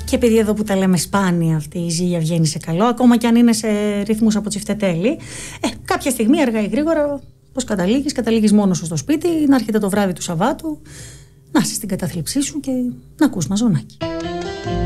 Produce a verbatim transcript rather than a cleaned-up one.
Και επειδή εδώ που τα λέμε σπάνια αυτή η ζήλια βγαίνει σε καλό, ακόμα και αν είναι σε ρυθμούς από τσιφτετέλη, ε, κάποια στιγμή αργά ή γρήγορα, πώς καταλήγεις, καταλήγεις μόνος σου στο σπίτι, να έρχεται το βράδυ του Σαββάτου, να είσαι στην κατάθλιψή σου και να ακούς μαζονάκι.